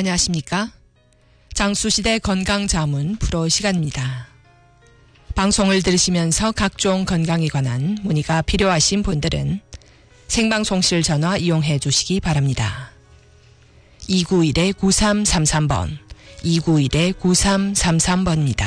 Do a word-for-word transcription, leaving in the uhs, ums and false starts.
안녕하십니까? 장수시대 건강자문 프로 시간입니다. 방송을 들으시면서 각종 건강에 관한 문의가 필요하신 분들은 생방송실 전화 이용해 주시기 바랍니다. 이구일 구삼삼삼 번, 이구일 구삼삼삼 번입니다.